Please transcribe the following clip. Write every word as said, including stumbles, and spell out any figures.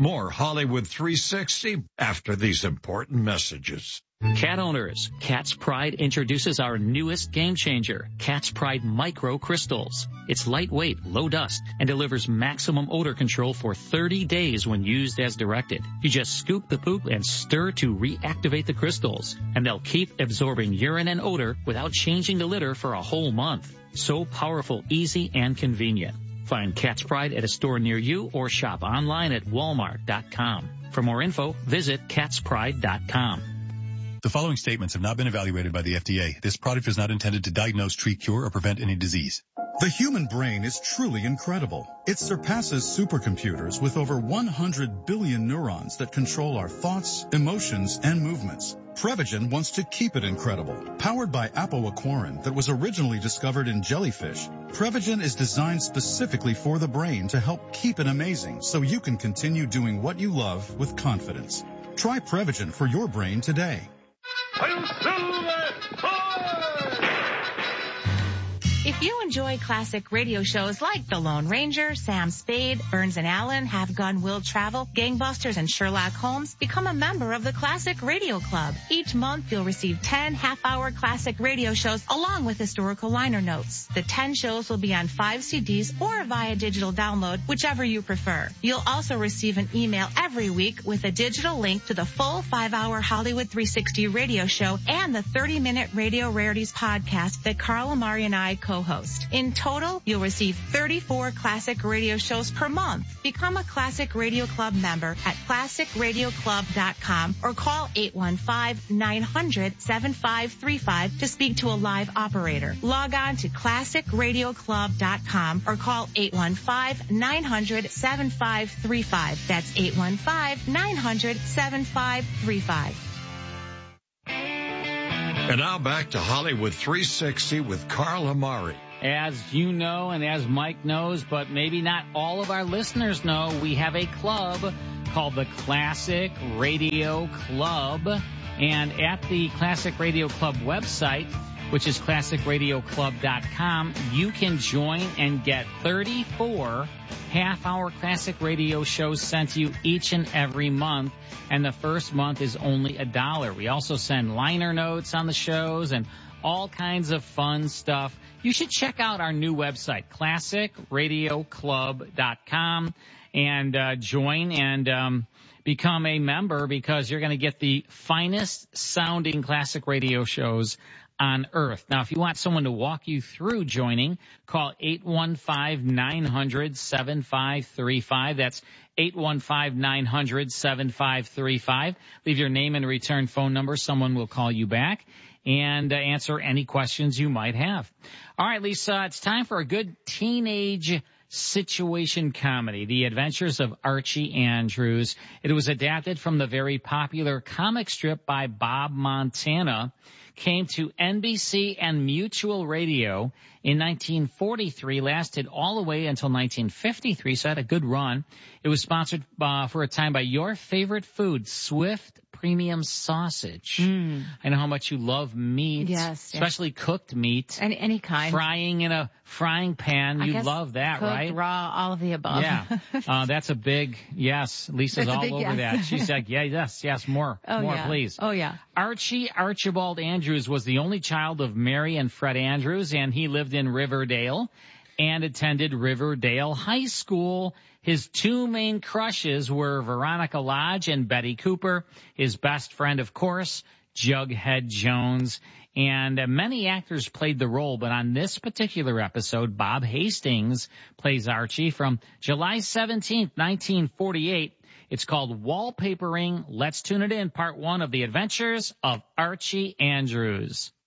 More Hollywood three sixty after these important messages. Cat owners, Cat's Pride introduces our newest game changer, Cat's Pride Micro Crystals. It's lightweight, low dust, and delivers maximum odor control for thirty days when used as directed. You just scoop the poop and stir to reactivate the crystals, and they'll keep absorbing urine and odor without changing the litter for a whole month. So powerful, easy, and convenient. Find Cat's Pride at a store near you or shop online at walmart dot com. For more info, visit cats pride dot com. The following statements have not been evaluated by the F D A. This product is not intended to diagnose, treat, cure, or prevent any disease. The human brain is truly incredible. It surpasses supercomputers with over one hundred billion neurons that control our thoughts, emotions, and movements. Prevagen wants to keep it incredible. Powered by apoaquarin that was originally discovered in jellyfish, Prevagen is designed specifically for the brain to help keep it amazing so you can continue doing what you love with confidence. Try Prevagen for your brain today. If you enjoy classic radio shows like The Lone Ranger, Sam Spade, Burns and Allen, Have Gun Will Travel, Gangbusters, and Sherlock Holmes, become a member of the Classic Radio Club. Each month, you'll receive ten half-hour classic radio shows along with historical liner notes. The ten shows will be on five C Ds or via digital download, whichever you prefer. You'll also receive an email every week with a digital link to the full five-hour Hollywood three sixty radio show and the thirty-minute Radio Rarities podcast that Carl Amari and I co-host. In total, you'll receive thirty-four classic radio shows per month. Become a Classic Radio Club member at classic radio club dot com or call eight one five, nine hundred, seven five three five to speak to a live operator. Log on to classic radio club dot com or call eight one five, nine hundred, seven five three five. That's eight one five, nine hundred, seven five three five. And now back to Hollywood three sixty with Carl Amari. As you know and as Mike knows, but maybe not all of our listeners know, we have a club called the Classic Radio Club. And at the Classic Radio Club website, which is classic radio club dot com, you can join and get thirty-four half-hour classic radio shows sent to you each and every month. And the first month is only a dollar. We also send liner notes on the shows and all kinds of fun stuff. You should check out our new website, classic radio club dot com, and uh, join and um, become a member, because you're going to get the finest sounding classic radio shows on earth. Now, if you want someone to walk you through joining, call eight one five, nine hundred, seven five three five. That's eight one five, nine hundred, seven five three five. Leave your name and return phone number. Someone will call you back and uh, answer any questions you might have. All right, Lisa, it's time for a good teenage situation comedy, The Adventures of Archie Andrews. It was adapted from the very popular comic strip by Bob Montana, came to N B C and Mutual Radio in nineteen forty-three, lasted all the way until nineteen fifty-three, so had a good run. It was sponsored uh, for a time by your favorite food, Swift Premium Sausage. Mm. I know how much you love meat, yes, especially yes. cooked meat. Any, any kind. Frying in a frying pan, I you guess love that, cooked, right? Raw, all of the above. Yeah, uh, that's a big yes. Lisa's That's a all big over yes. that. She's like, yeah, yes, yes, more, Oh, more, yeah. please. Oh, yeah. Archie Archibald Andrews was the only child of Mary and Fred Andrews, and he lived in Riverdale and attended Riverdale High School. His two main crushes were Veronica Lodge and Betty Cooper. His best friend, of course, Jughead Jones. And uh, many actors played the role, but on this particular episode, Bob Hastings plays Archie from July seventeenth, nineteen forty-eight. It's called Wallpapering. Let's tune it in, part one of The Adventures of Archie Andrews.